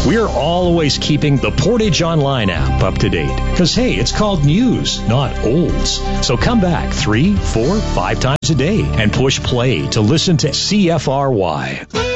We're always keeping the Portage Online app up to date. Because, hey, it's called news, not olds. So come back 3, 4, 5 times a day and push play to listen to CFRY.